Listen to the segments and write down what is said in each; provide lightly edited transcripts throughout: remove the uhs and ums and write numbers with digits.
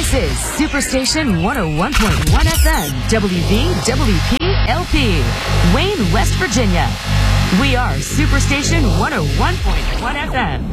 This is Superstation 101.1 FM, WVWP-LP, Wayne, West Virginia. We are Superstation 101.1 FM.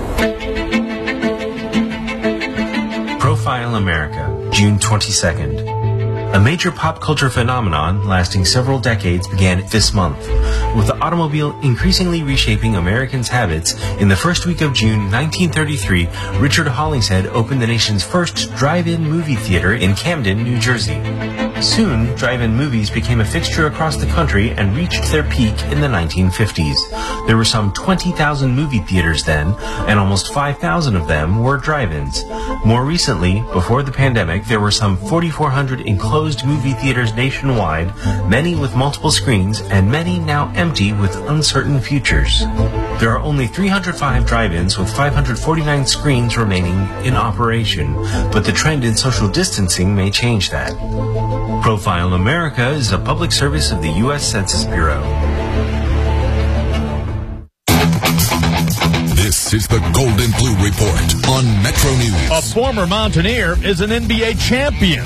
Profile America, June 22nd. A major pop culture phenomenon lasting several decades began this month, with the automobile increasingly reshaping Americans' habits. In the first week of June 1933, Richard Hollingshead opened the nation's first drive-in movie theater in Camden, New Jersey. Soon, drive-in movies became a fixture across the country and reached their peak in the 1950s. There were some 20,000 movie theaters then, and almost 5,000 of them were drive-ins. More recently, before the pandemic, there were some 4,400 enclosed movie theaters nationwide, many with multiple screens, and many now empty with uncertain futures. There are only 305 drive-ins with 549 screens remaining in operation, but the trend in social distancing may change that. Profile America is a public service of the U.S. Census Bureau. This is the Golden Blue Report on Metro News. A former Mountaineer is an NBA champion.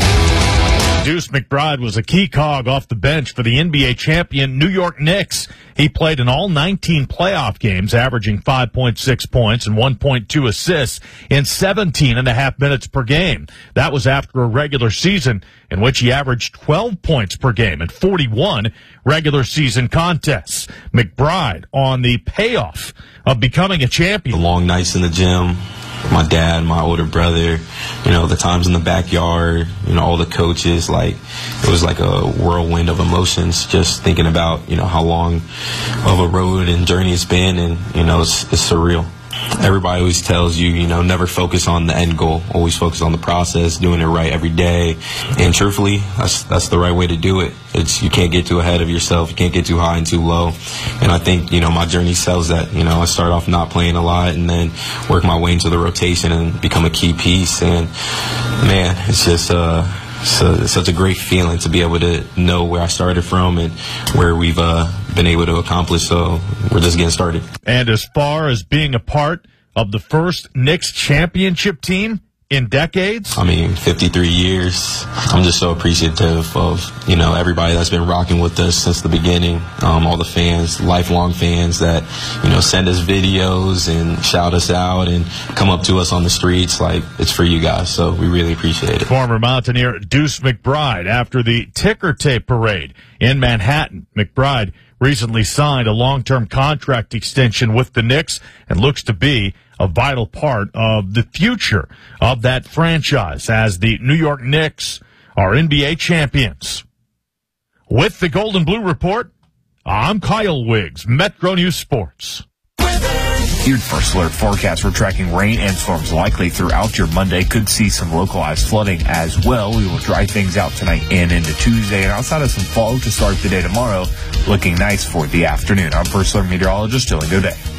Deuce McBride was a key cog off the bench for the NBA champion New York Knicks. He played in all 19 playoff games, averaging 5.6 points and 1.2 assists in 17.5 minutes per game. That was after a regular season in which he averaged 12 points per game in 41 regular season contests. McBride on the payoff of becoming a champion. The long nights in the gym, my dad, my older brother, the times in the backyard, all the coaches, it was like a whirlwind of emotions just thinking about, how long of a road and journey it's been, and, it's surreal. Everybody always tells you, never focus on the end goal, always focus on the process, doing it right every day. And truthfully, that's the right way to do it. You can't get too ahead of yourself. You can't get too high and too low. And I think, my journey sells that. I start off not playing a lot and then work my way into the rotation and become a key piece. And man, it's just, such a great feeling to be able to know where I started from and where we've been able to accomplish. So we're just getting started. And as far as being a part of the first Knicks championship team in decades? 53 years. I'm just so appreciative of, everybody that's been rocking with us since the beginning. All the fans, lifelong fans that, send us videos and shout us out and come up to us on the streets. It's for you guys. So we really appreciate it. Former Mountaineer Deuce McBride after the ticker tape parade in Manhattan. McBride recently signed a long-term contract extension with the Knicks and looks to be a vital part of the future of that franchise as the New York Knicks are NBA champions. With the Golden Blue Report, I'm Kyle Wiggs, Metro News Sports. Your First Alert forecast, we're tracking rain and storms likely throughout your Monday. Could see some localized flooding as well. We will dry things out tonight and into Tuesday. And outside of some fog to start the day tomorrow, looking nice for the afternoon. I'm First Alert meteorologist Dylan Godet.